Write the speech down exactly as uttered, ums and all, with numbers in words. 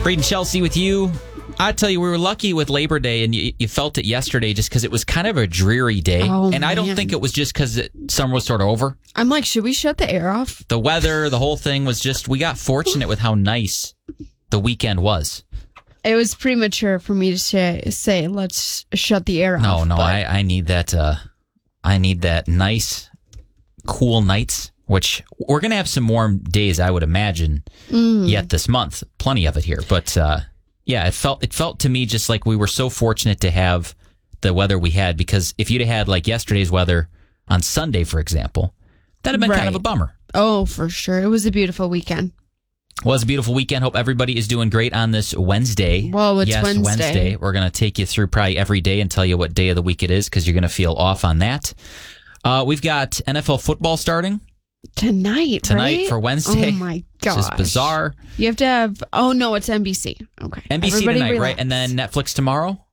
Braden Chelsea with you. I tell you, we were lucky with Labor Day, and you, you felt it yesterday just because it was kind of a dreary day. Oh, and I don't man. think it was just because summer was sort of over. I'm like, should we shut the air off? The weather, the whole thing was just, we got fortunate with how nice the weekend was. It was premature for me to say, say let's shut the air No, off. no, but- I, I need that. Uh, I need that nice, cool nights, which we're going to have some warm days, I would imagine, Mm. yet this month. Plenty of it here. But uh, yeah, it felt it felt to me just like we were so fortunate to have the weather we had, because if you'd have had like yesterday's weather on Sunday, for example, that'd have been kind of a Right. bummer. Oh, for sure. It was a beautiful weekend. Was a beautiful weekend. Hope everybody is doing great on this Wednesday. Well, it's yes, Wednesday. We're going to take you through probably every day and tell you what day of the week it is, because you're going to feel off on that. Uh, we've got N F L football starting Tonight, tonight right? for Wednesday. Oh, my gosh. This is bizarre. You have to have... Oh, no, it's N B C. Okay. N B C Everybody tonight, relax. right? And then Netflix tomorrow?